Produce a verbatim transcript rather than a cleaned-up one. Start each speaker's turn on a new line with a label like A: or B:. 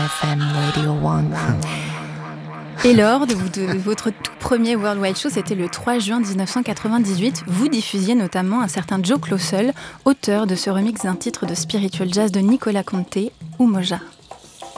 A: F M Radio One.
B: Et lors de, de votre tout premier Worldwide Show, c'était le trois juin dix-neuf cent quatre-vingt-dix-huit, vous diffusiez notamment un certain Joe Claussel, auteur de ce remix d'un titre de spiritual jazz de Nicolas Conte, Umoja.